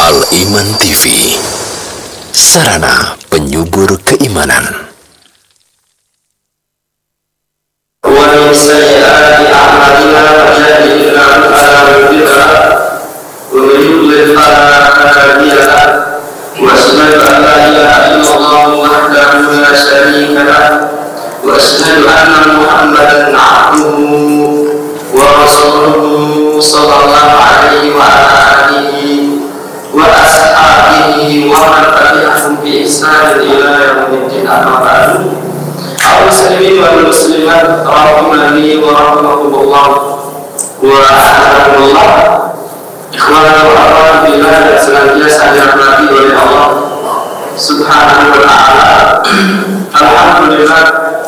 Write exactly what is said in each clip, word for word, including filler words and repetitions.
Al-Iman T V, sarana penyubur keimanan. Wa min sayyi'ati a'malina man yahdihillahu fala mudilla lahu wa man yudlil fala hadiya lahu wa ashhadu an la ilaha illallah wahdahu la sharika lahu wa ashhadu anna Muhammadan 'abduhu wa rasuluhu sallallahu alaihi wa ala alihi wa ashabihi wa man tabi'ahum bi ihsan ila yaumil amma ba'du. Al-muslimin wal muslimat rahimani wa rahimakumullah wa alhamdulillah. Ikhwan wa akhwat billah yang senantiasa dirahmati oleh Allah Subhanahu wa ta'ala. Alhamdulillah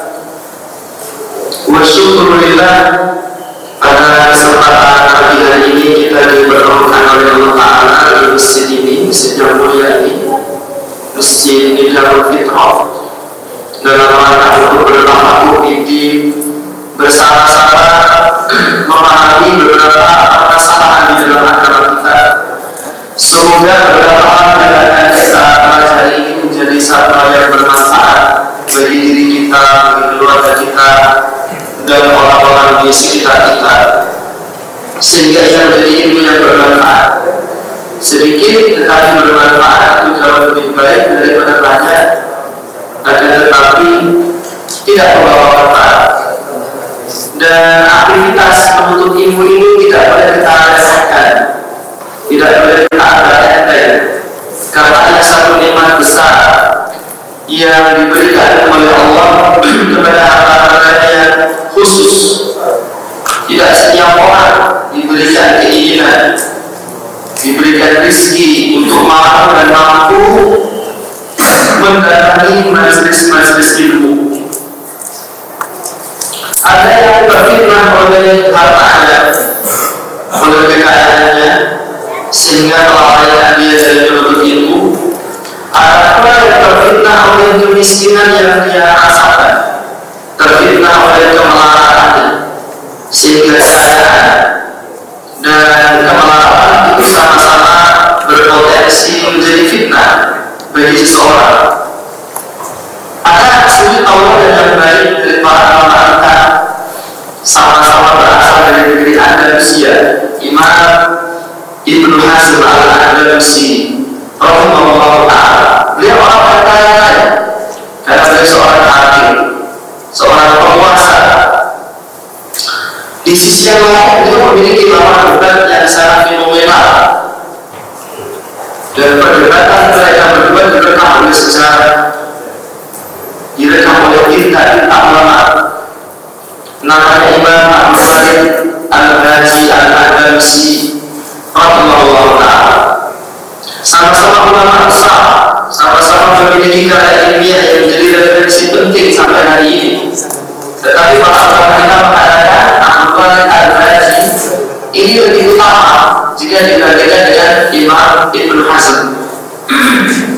wa syukurillah, pada kesempatan pagi hari ini kita diberkahi oleh Allah Ta'ala di masjid ini, masjid yang mulia ini, Masjid Darul Fitrah, dalam rangka untuk bersama ini bersama-sama memahami beberapa permasalahan di dalam agama kita. Semoga beberapa hal yang kita bahas hari ini menjadi satu hal yang bermanfaat bagi diri kita, bagi keluarga kita, dan orang-orang di sekitar kita, sehingga ia menjadi ilmu yang bermanfaat. Sedikit tetapi bermanfaat itu jauh lebih baik daripada banyak, akan tetapi tidak membawa manfaat. Dan aktivitas menuntut ilmu ini tidak boleh kita rasakan, tidak boleh kita abaikan, karena ada satu nikmat besar yang diberikan oleh Allah kepada hamba-hambanya yang khusus. Tidak setiap orang diberikan keinginan, diberikan rezeki untuk mau dan mampu mendatangi majelis-majelis ilmu. Ada yang terfitnah oleh hartanya, oleh kekayaannya, sehingga melalaikan dia dari menuntut ilmu. Ada pula yang terfitnah oleh kemiskinan yang dia rasakan, terfitnah oleh kemelarat, sehingga kekayaan dan kemelarat itu sama-sama berpotensi menjadi fitnah bagi seseorang. Ada sudut Allah dan yang baik dari para ulama kita, sama-sama berasal dari negeri Andalusia. Imam Ibnu Hazm al-Andalusi rahimahullah ta'ala, beliau orang yang kaya-kaya karena beliau seorang hakim, seorang penguasa. Di sisi yang lain beliau memiliki lawan debat yang sangat fenomenal, dan perdebatan mereka berdua direkam oleh sejarah, direkam oleh tinta-tinta ulama. Namanya Imam Ahmad Al-Haji Al-Andalusi rahimahullah ta'ala. Sama-sama ulama besar, sama-sama memiliki karya ilmiah yang menjadi referensi penting sampai hari ini. Tetapi para ulama kita mengatakan Ahmad Al-Haji ini lebih utama jika dibandingkan dengan Imam Ibnu Hazm.